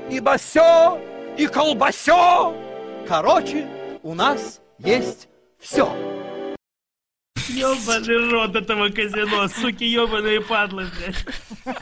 и басё, и колбасё. Короче, у нас есть все. Ёбаный рот этого казино, суки, ёбаные падлы, блядь.